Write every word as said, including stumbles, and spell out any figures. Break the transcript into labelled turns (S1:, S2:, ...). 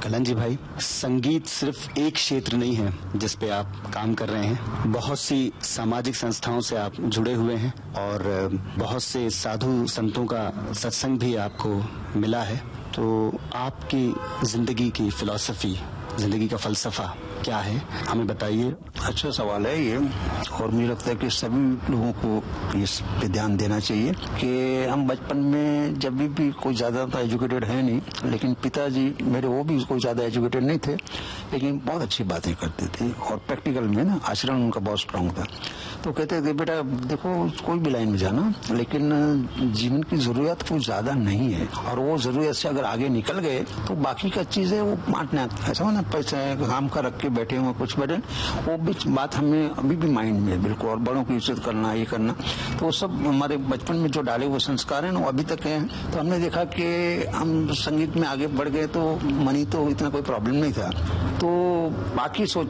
S1: Kiln जी भाई, संगीत सिर्फ एक क्षेत्र नहीं है जिस पे आप काम कर रहे हैं। बहुत सी सामाजिक संस्थाओं से आप जुड़े हुए हैं और बहुत से साधु संतों का सत्संग भी आपको मिला है। तो आपकी जिंदगी की फिलॉसफी, जिंदगी का फलसफा क्या है, हमें बताइए।
S2: अच्छा सवाल है ये, और मुझे लगता है कि सभी लोगों को इस पे ध्यान देना चाहिए कि हम बचपन में जब भी, भी कोई ज्यादा तो एजुकेटेड है नहीं, लेकिन पिताजी मेरे वो भी कोई ज्यादा एजुकेटेड नहीं थे, लेकिन बहुत अच्छी बातें करते थे और प्रैक्टिकल में ना आचरण उनका बहुत स्ट्रांग था। तो कहते थे बेटा देखो कोई भी लाइन में जाना, लेकिन जीवन की जरूरत कोई ज्यादा नहीं है और वो जरूरत से अगर आगे निकल गए तो बाकी का चीज है वो बांटना, ऐसा ना पैसा काम का रख के बैठे हुए कुछ बैठे, वो भी बात हमें अभी भी माइंड में है बिल्कुल। और बड़ों की इज्जत करना, ये करना, तो वो सब हमारे बचपन में जो डाले हुए संस्कार हैं वो अभी तक हैं। तो हमने देखा कि हम संगीत में आगे बढ़ गए तो मनी तो इतना कोई प्रॉब्लम नहीं था। तो बाकी सोच